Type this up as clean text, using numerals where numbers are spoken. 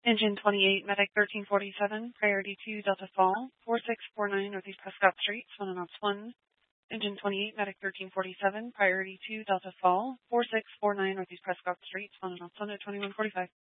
Engine 28, Medic 1347, priority to Delta Fall, 4649 Northeast Prescott Street, Swan Ops 1. Engine 28, Medic 1347, priority to Delta Fall, 4649 Northeast Prescott Street, Swan Ops 1 at 2145.